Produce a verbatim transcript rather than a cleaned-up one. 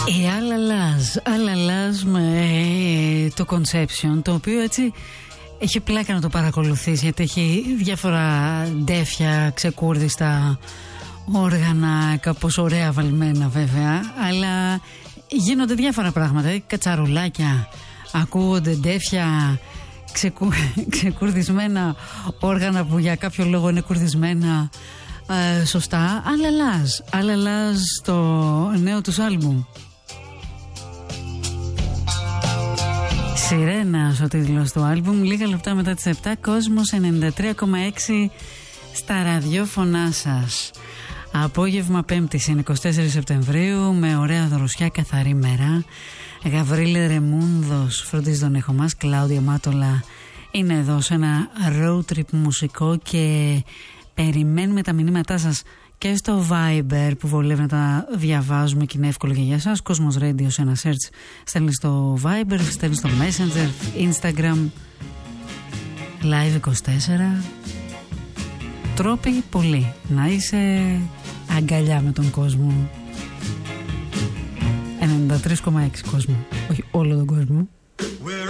Η Αλαλάζ, Αλαλάζ με το Conception, το οποίο έτσι έχει πλάκα να το παρακολουθείς, γιατί έχει διάφορα ντέφια, ξεκούρδιστα όργανα, κάπως ωραία βαλμένα βέβαια, αλλά γίνονται διάφορα πράγματα, κατσαρουλάκια, ακούγονται ντέφια, ξεκου... ξεκουρδισμένα όργανα που για κάποιο λόγο είναι κουρδισμένα ε, σωστά. Αλαλάζ, Αλαλάζ το νέο τους άλμπουμ. Σιρένας ο τίτλος του άλμπουμ, λίγα λεπτά μετά τις επτά, Κόσμος ενενήντα τρία κόμμα έξι στα ραδιόφωνά σας. Απόγευμα Πέμπτης είναι εικοστή τέταρτη Σεπτεμβρίου, με ωραία δροσιά, καθαρή μέρα. Γαβρίλη Ρεμούνδος φροντίζει τον ήχο μας, Κλάουδια Μάτολα είναι εδώ σε ένα road trip μουσικό και περιμένουμε τα μηνύματά σας και στο Viber που βολεύει να τα διαβάζουμε και είναι εύκολο και για εσάς. Κόσμος Radio σε ένα search, στέλνει στο Viber, στέλνει στο Messenger, Instagram, Live είκοσι τέσσερα. Τρόποι πολλοί να είσαι αγκαλιά με τον κόσμο. ενενήντα τρία κόμμα έξι κόσμο, όχι όλο τον κόσμο.